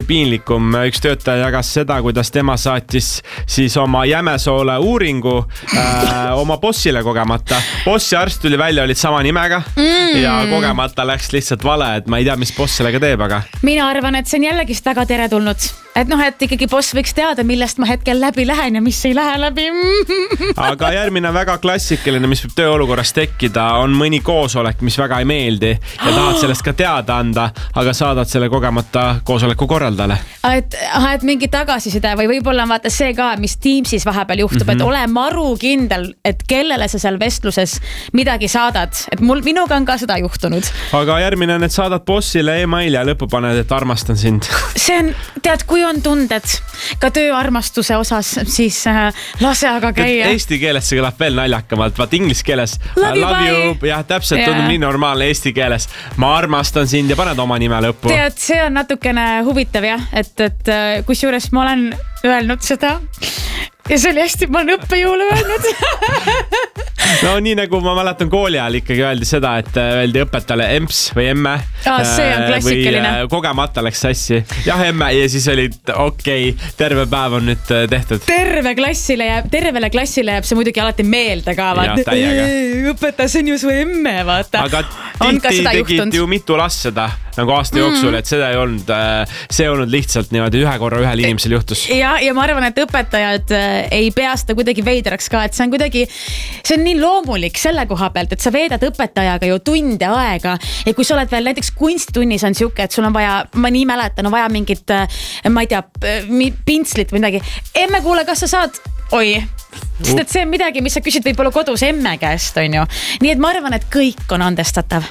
piinlikum. Üks töötaja jagas seda, kuidas tema saatis siis oma Jämesoole uuringu oma bossile kogemata. Bossi arst tuli välja, olid sama nimega ja kogemata läks lihtsalt vale, et ma ei tea, mis boss sellega teeb, aga... Mina arvan, et see on jällegist väga teretulnud. Et et ikkagi boss võiks teada, millest ma hetkel läbi lähen ja mis ei lähe läbi. Aga järgmine väga klassikaline, mis võib tööolukorras tekkida, on mõni koosolek, mis väga ei meeldi ja tahad sellest ka teada anda, aga saadad selle kogemata koosoleku korraldale. Et mingi tagasiside või võib-olla vaata see ka, mis Teamsis vahepeal juhtub, et ole maru kindel, et kellele sa seal vestluses midagi saadad. Et minuga on ka seda juhtunud. Aga järgmine on, et saadad bossile e-maili ja lõpu paned, et armastan sind. See on, tead, kui on tunded ka tööarmastuse osas, siis lase aga käia. Eesti keeles see kõlab veel naljakamalt, vaat inglise keeles love you, jah, täpselt tundub nii normaalne eesti keeles. Ma armastan sind ja paned oma nime lõppu. Tead, see on natukene huvitav, jah, et kusjuures ma olen öelnud seda ja see oli hästi, ma olen õppejõule öelnud. No nii nagu ma mäletan kooli ajal ikkagi öeldi seda, et öeldi õpetajale emps või emme. See on klassikaline. Või kogemata läks sassi. Jah, emme ja siis oli okei, terve päev on nüüd tehtud. Tervele klassile jääb see muidugi alati meelde ka. Õpetaja, see on ju su emme, vaata. Aga tihti tegid ju mitu last seda nagu aasta jooksul, et seda ei olnud, see ei olnud lihtsalt niimoodi ühe korra ühel inimesel juhtus. Ja ma arvan, et õpetajad ei pea seda kuidagi veidraks ka, et see on kuidagi, see on nii loomulik selle koha pealt, et sa veedad õpetajaga ju tunde aega ja kui sa oled veel näiteks kunstitunnis on siuke, et sul on vaja, ma nii mäletan, on vaja mingit, ma ei tea, pintslit või midagi. Emme, kuule, kas sa saad? Oi, sest et see on midagi, mis sa küsid võib-olla kodus emme käest, on ju. Nii et ma arvan, et kõik on andestatav.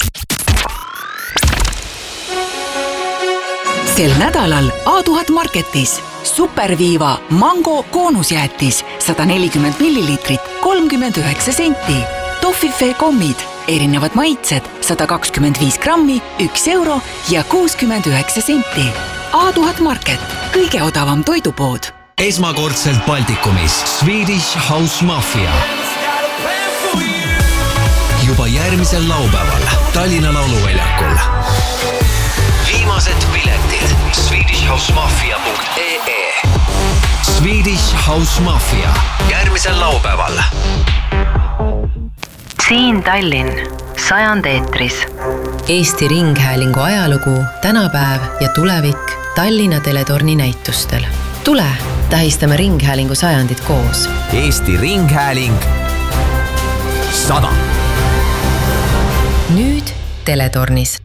Sel nädalal A1000 Marketis Superviiva Mango koonusjäätis 140 millilitrit 39 senti. Toffifee kommid, erinevad maitsed 125 grammi, 1 euro ja 69 senti. A1000 Market, kõige odavam toidupood. Esmakordselt Baltikumis Swedish House Mafia. Juba järgmisel laupäeval Tallinna Lauluväljakul. Viimased piletid swedishhousemafia.ee. Swedish House Mafia järgmisel laupäeval. Siin Tallinn, 100 eetris. Eesti Ringhäälingu ajalugu, tänapäev ja tulevik Tallinna Teletorni näitustel. Tule, tähistame Ringhäälingu 100 koos. Eesti Ringhääling 100. Nüüd Teletornis.